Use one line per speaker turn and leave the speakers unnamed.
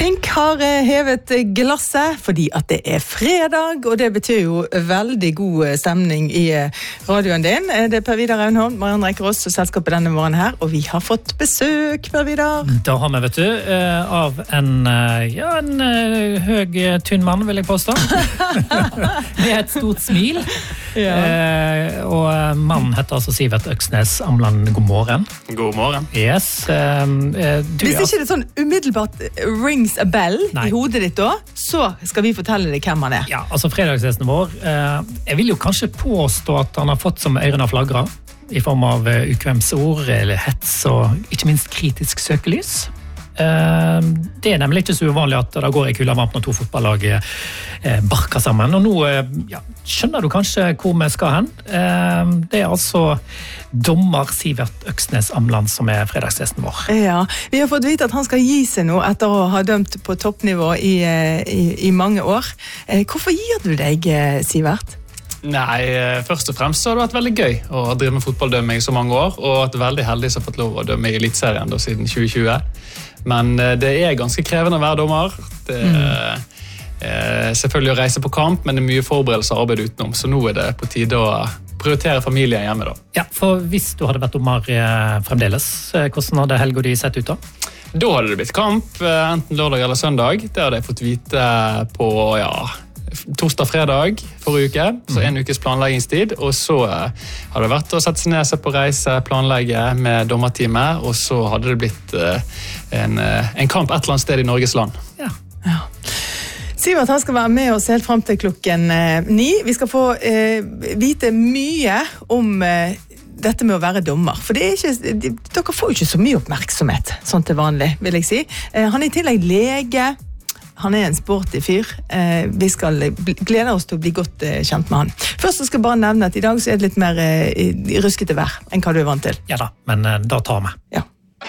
Fink har hevet glasset fordi at det fredag, og det betyr jo veldig god stemning i radioen din. Det Per Vidar Aunholm, Marianne Eikerås og selskapet denne morgenen her, og vi har fått besøk, Per Vidar.
Da har vi, vet du, av en høg, tynn mann, vil jeg påstå. Med et stort smil. Ja. Og mannen heter altså Sivert Øksnes Amland. God morgen.
God morgen.
Yes.
Hvis ikke det sånn umiddelbart rings a bell i hodet ditt da, så skal vi fortelle deg hvem han er.
Ja, altså fredagsgjesten vår, jeg vil jo kanskje påstå at han har fått som ørene flagret, i form av ukvemsord, eller hets og ikke minst kritisk søkelys. Det er nemlig ikke så uvanlig at det går i kula varmt når to fotballag barker sammen, og nå skjønner du kanskje hvor vi skal hen. Det er altså dommer Sivert Øksnes Amland som er fredagsgjesten vår.
Ja, vi har fått vite at han skal gi seg nå etter å ha dømt på toppnivå i mange år. Hvorfor gir du deg, Sivert?
Nei, først og fremst så har det vært veldig gøy å drive med fotballdømming i så mange år, og at veldig heldig som har fått lov å dømme i Elitserien da, siden 2020. Men det er ganske krevende å være dommer. Det er selvfølgelig å reise på kamp, men det er mye forberedelse og arbeid utenom, så nå er det på tide å prioritere familien hjemme da.
Ja, for hvis du hadde vært dommer fremdeles, hvordan hadde helga di sett ut da?
Da hadde det blitt kamp, enten lørdag eller søndag. Det hadde jeg fått vite på, torsdag-fredag forrige uke, så en ukes planleggingstid, og så hadde det vært å sette seg ned seg på reise, planlegge med dommerteamet, og så hadde det blitt en kamp et eller annet sted i Norges land.
Ja. Sivert, han skal være med oss helt frem til klokken 9. Vi skal få vite mye om dette med å være dommer, for det er ikke, dere får jo ikke så mye oppmerksomhet, sånn til vanlig, vil jeg si. Han er i tillegg lege, han er en sporty fyr. Vi skal glede oss til å bli godt kjent med han. Først skal jeg bare nevne at i dag så er det litt mer ruskete vær enn hva du er vant til.
Ja da, men da tar vi.
Ja.